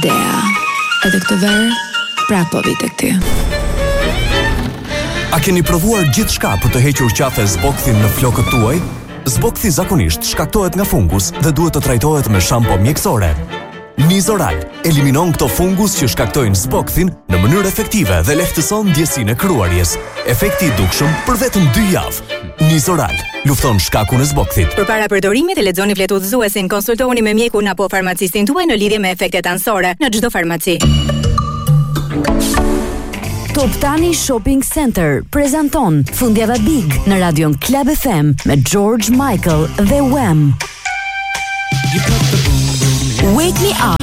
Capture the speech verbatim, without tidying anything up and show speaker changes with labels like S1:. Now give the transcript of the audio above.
S1: idea. Edhe këtë verë, prapë po vite këty.
S2: A keni provuar gjithçka për të hequr qafe zbokthin në flokët tuaj? Zbokthi zakonisht shkaktohet nga fungus dhe duhet të trajtohet me shampo mjekësore. Nizoral eliminon këto fungus që shkaktojnë zbokthin në mënyrë efektive dhe lehtëson ndjesinë e kruarjes. Efekti i dukshëm për vetëm dy javë. Nizoral lufton shkakun e zbokthit.
S3: Përpara përdorimit e lexoni fletudhëzuesin, konsultohuni me mjekun apo farmacistin tuaj në lidhje me efektet anësore në çdo farmaci.
S4: Top Tani Shopping Center prezanton Fundjava Big në Radion Club F M me George Michael dhe Wham. Wake Me Up